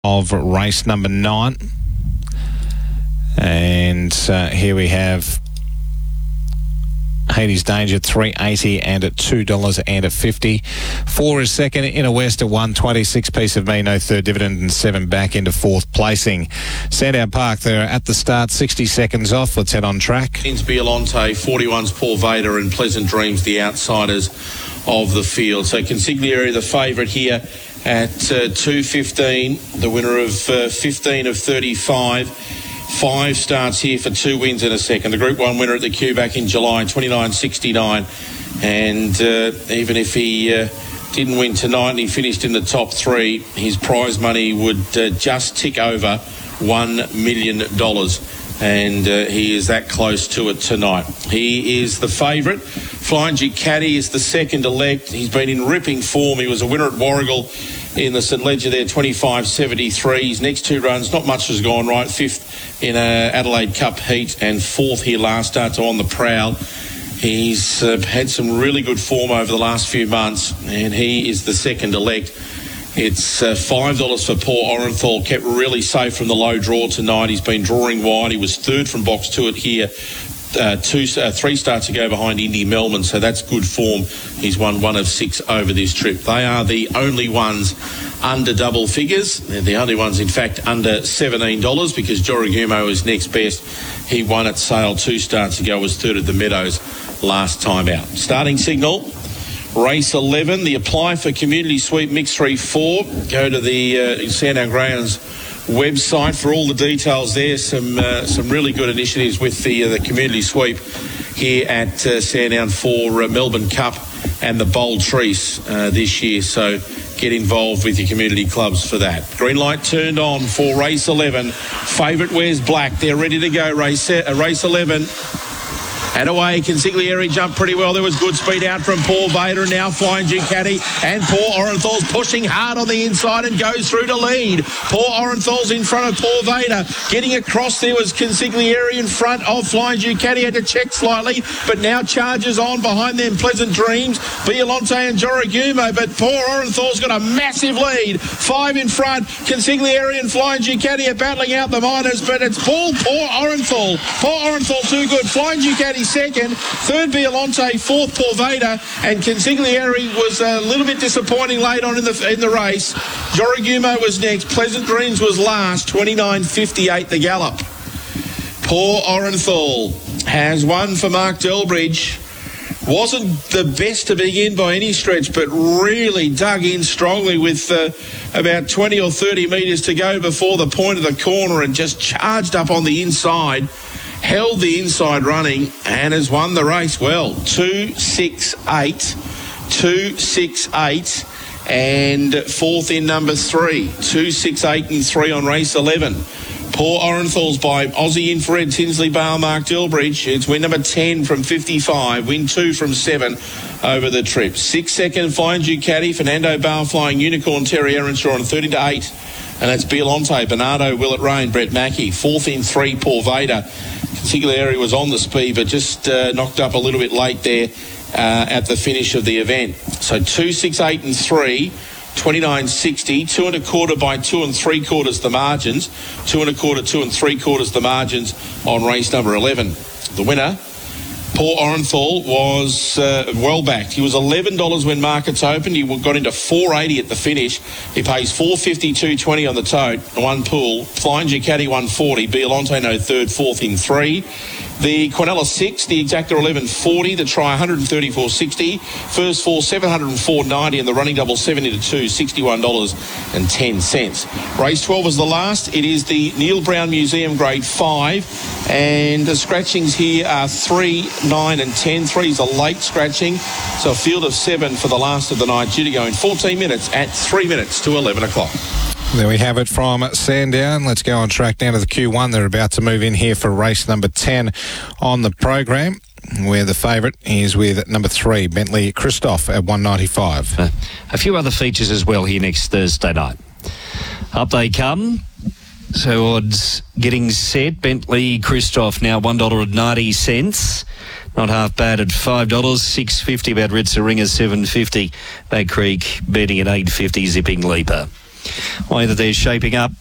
of race number 9. And here we have Hades Danger, $3.80 and at $2.50. 4 is second. Inner West at $1.20. 6 Piece of Me, no third dividend, and 7 back into 4th placing. Sandown Park, they're at the start, 60 seconds off. Let's head on track. It's Biolante, 41's Paul Vader, and Pleasant Dreams, the outsiders of the field. So Consigliere, the favourite here at $2.15. The winner of 15 of 35. 5 starts here for 2 wins in a second. The Group 1 winner at the Q back in July, 29.69. And even if he didn't win tonight and he finished in the top 3, his prize money would just tick over $1 million. And he is that close to it tonight. He is the favourite. Flying Ducati is the second elect. He's been in ripping form. He was a winner at Warragul in the St Ledger there, 25.73. His next 2 runs, not much has gone right. 5th in a Adelaide Cup heat and 4th here last start, so on the prowl. He's had some really good form over the last few months, and he is the second elect. It's $5 for Paul Orenthal. Kept really safe from the low draw tonight. He's been drawing wide. He was 3rd from box 2 at here. 3 starts ago behind Indy Melbourne, so that's good form. He's won 1 of 6 over this trip. They are the only ones under double figures. They're the only ones, in fact, under $17 because Jorigumo is next best. He won at Sale 2 starts ago, was 3rd at the Meadows last time out. Starting signal, race 11, the apply for Community Sweep Mix 3-4. Go to the Sandown Greyhounds website for all the details there. Some really good initiatives with the Community Sweep here at Sandown for Melbourne Cup and the Bold Trees this year. So get involved with your community clubs for that. Green light turned on for race 11. Favourite wears black. They're ready to go. Race 11. And away, Consigliere jumped pretty well. There was good speed out from Paul Vader, and now Flying Ducati. And Paul Orenthal's pushing hard on the inside and goes through to lead. Paul Orenthal's in front of Paul Vader. Getting across there was Consigliere in front of Flying Ducati. Had to check slightly, but now charges on behind them. Pleasant Dreams, Biolante and Jorigumo. But Paul Orenthal's got a massive lead. 5 in front. Consigliere and Flying Ducati are battling out the minors, but it's Paul Orenthal. Paul Orenthal too good. Flying Ducati second, 3rd Biolante, 4th Paul Vader, and Consigliere was a little bit disappointing late on in the race. Jorigumo was next. Pleasant Dreams was last, 29.58 the gallop. Paul Orenthal has won for Mark Delbridge. Wasn't the best to begin by any stretch, but really dug in strongly with about 20 or 30 metres to go before the point of the corner and just charged up on the inside. Held the inside running and has won the race well. 2.68 and 4th in number 3. 2.68 and 3 on race 11. Paul Orenthal's by Aussie Infrared, Tinsley Bale, Mark Delbridge. It's win number 10 from 55, win 2 from 7 over the trip. 6 second Flying Ducati, Fernando Bale flying Unicorn, Terry Earnshaw on 30-8. And that's Biolante, Bernardo, Will It Rain, Brett Mackey. 4th in 3, Paul Vader. Consigliere was on the speed, but just knocked up a little bit late there at the finish of the event. So 2.68 and 3, 29.60, 2 1/4 by 2 3/4 the margins, 2 1/4, 2 3/4 the margins on race number 11. The winner, Paul Orenthal, was well backed. He was $11 when markets opened. He got into $4.80 at the finish. He pays $4.50, $2.20 on the tote. One pool. Flying Ducati $1.40. Biolante no third, 4th in 3. The Quinella 6, the Exacta 11.40, the try 134.60, first 4 704.90, and the running double 70-2, $61.10. Race 12 is the last. It is the Neil Brown Museum Grade 5, and the scratchings here are 3, 9 and 10. 3 is a late scratching, so a field of 7 for the last of the night, due to go in 14 minutes at 3 minutes to 11 o'clock. There we have it from Sandown. Let's go on track down to the Q1. They're about to move in here for race number 10 on the program, where the favourite is with number 3, Bentley Christoph at $1.95. A few other features as well here next Thursday night. Up they come. So odds getting set. Bentley Christoph now $1.90. Not half bad at $5. $6.50 about Ritza Ringer, $7.50. Back Creek betting at $8.50. Zipping Leaper. way that they're shaping up.